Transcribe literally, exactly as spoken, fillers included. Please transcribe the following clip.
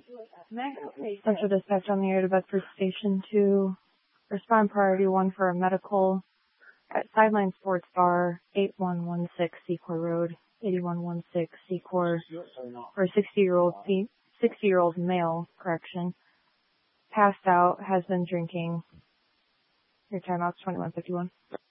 Central Dispatch on the air to Bedford Station to respond priority one for a medical at Sideline Sports Bar, eighty-one sixteen Secor Road, eighty-one sixteen Secor, for a sixty-year-old sixty-year-old male, correction, passed out, has been drinking. Your timeout's twenty-one fifty-one.